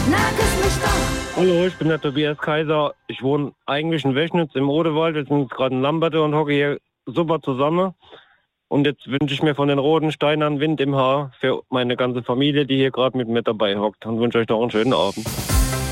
Na, küss mich doch. Hallo, ich bin der Tobias Kaiser. Ich wohne eigentlich in Wechnitz im Odewald. Wir sind jetzt gerade in Lamberte und hocke hier super zusammen. Und jetzt wünsche ich mir von den roten Steinern Wind im Haar für meine ganze Familie, die hier gerade mit mir dabei hockt. Und wünsche euch noch einen schönen Abend.